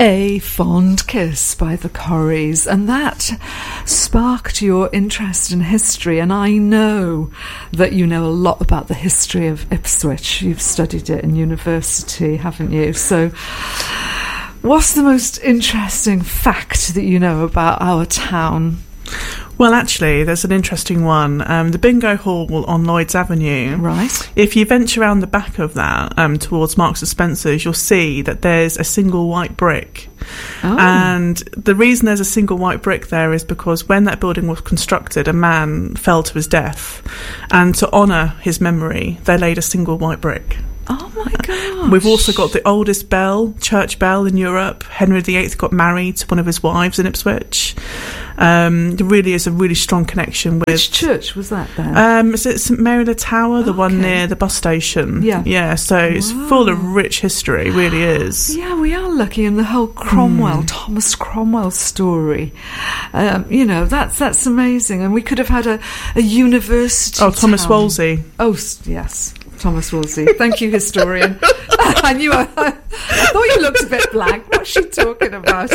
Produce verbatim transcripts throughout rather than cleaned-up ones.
A Fond Kiss by the Corries, and that sparked your interest in history, and I know that you know a lot about the history of Ipswich. You've studied it in university, haven't you? So what's the most interesting fact that you know about our town? Well, actually, there's an interesting one. Um, the Bingo Hall on Lloyds Avenue. Right. If you venture around the back of that um, towards Marks and Spencer's, you'll see that there's a single white brick. Oh. And the reason there's a single white brick there is because when that building was constructed, a man fell to his death. And to honour his memory, they laid a single white brick. Oh my gosh. We've also got the oldest bell, church bell in Europe. Henry the Eighth got married to one of his wives in Ipswich. Um, there really is a really strong connection with... Which church was that then? Um, is it St Mary the Tower, the okay. one near the bus station? Yeah. Yeah, so it's wow. full of rich history, really is. Yeah, we are lucky in the whole Cromwell, mm. Thomas Cromwell story. Um, you know, that's that's amazing. And we could have had a, a university Oh, Thomas town. Wolsey. Oh, yes. Thomas Wolsey. Thank you, historian. I knew I, I thought you looked a bit blank. What's she talking about?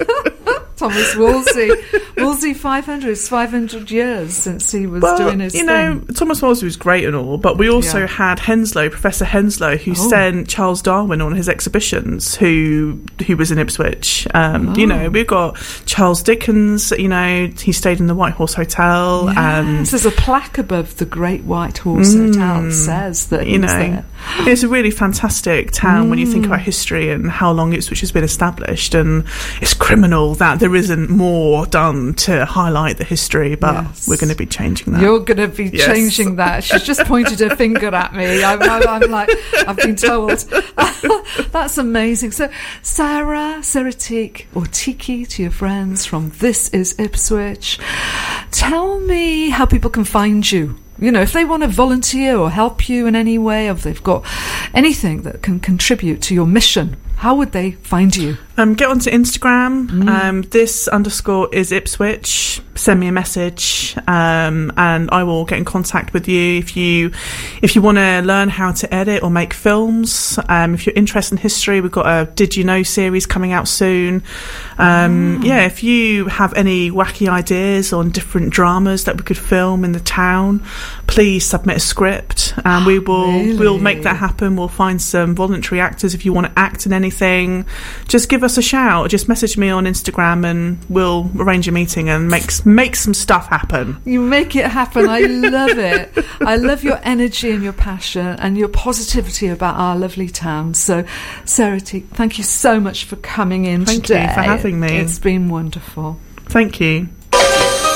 Thomas Wolsey. Wolsey five hundred. It's five hundred years since he was well, doing his you thing. know, Thomas Wolsey was great and all, but we also yeah. had Henslow, Professor Henslow, who oh. sent Charles Darwin on his exhibitions, who who was in Ipswich. Um, oh. You know, we've got Charles Dickens, you know, he stayed in the White Horse Hotel. Yes, and there's a plaque above the Great White Horse mm, Hotel that says that he you was know, there. It's a really fantastic town mm. when you think about history and how long Ipswich has been established, and it's criminal that there isn't more done to highlight the history, but yes. we're going to be changing that. You're going to be yes. changing that. She's just pointed her finger at me. I'm, I'm, I'm like, I've been told. That's amazing. So, Sarah, Sarah Teak, or Tiki to your friends from This Is Ipswich, tell me how people can find you. You know, if they want to volunteer or help you in any way, or if they've got anything that can contribute to your mission, how would they find you? Um, get onto Instagram. Mm. Um, this underscore is Ipswich. Send me a message, um, and I will get in contact with you if you if you want to learn how to edit or make films. Um, if you're interested in history, we've got a Did You Know series coming out soon. Um, oh. Yeah, if you have any wacky ideas on different dramas that we could film in the town, please submit a script, and we will really? we'll make that happen. We'll find some voluntary actors if you want to act in anything. Just give us a shout. Just message me on Instagram, and we'll arrange a meeting and make make some stuff happen. You make it happen. I love it. I love your energy and your passion and your positivity about our lovely town. So, Sarah T, thank you so much for coming in thank today. Thank you for having me. It's been wonderful. Thank you.